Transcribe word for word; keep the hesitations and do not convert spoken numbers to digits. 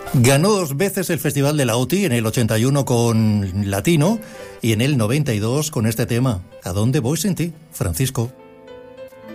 Ganó dos veces el Festival de la O T I, en el ochenta y uno con Latino y en el noventa y dos con este tema, ¿A dónde voy sin ti?, Francisco.